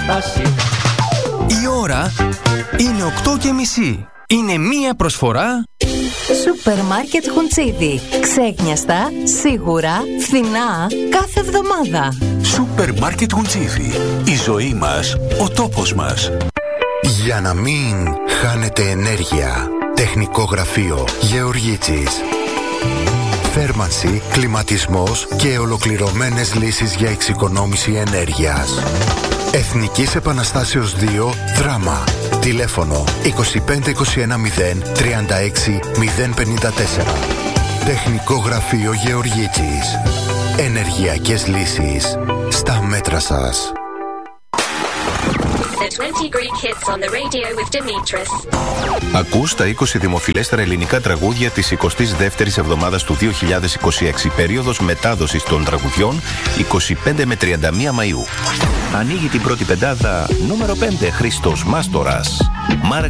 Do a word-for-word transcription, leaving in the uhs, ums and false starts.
Η ώρα είναι οκτώ και μισή. Είναι μία προσφορά Σούπερ Μάρκετ Χουντσίδι. Ξέχνιαστα, σίγουρα, φθηνά, κάθε εβδομάδα. Σούπερ Μάρκετ Χουντσίδι. Η ζωή μας, ο τόπος μας. Για να μην χάνετε ενέργεια. Τεχνικό γραφείο Γεωργίτσης. Θέρμανση, κλιματισμός και ολοκληρωμένες λύσεις για εξοικονόμηση ενέργειας. Εθνικής Επαναστάσεως δύο, Δράμα. Τηλέφωνο είκοσι πέντε είκοσι ένα μηδέν τριάντα έξι μηδέν πενήντα τέσσερα. Τεχνικό γραφείο Γεωργίτσης. Ενεργειακές λύσεις στα μέτρα σας. twenty Greek hits on the radio with Dimitris. Ακούς τα είκοσι δημοφιλέστερα ελληνικά τραγούδια της εικοστής δεύτερης εβδομάδας του δύο χιλιάδες είκοσι έξι, περίοδος μετάδοσης των τραγουδιών είκοσι πέντε με τριάντα μία Μαΐου. Ανοίγει την πρώτη πεντάδα νούμερο πέντε, Χριστός Μάστορας.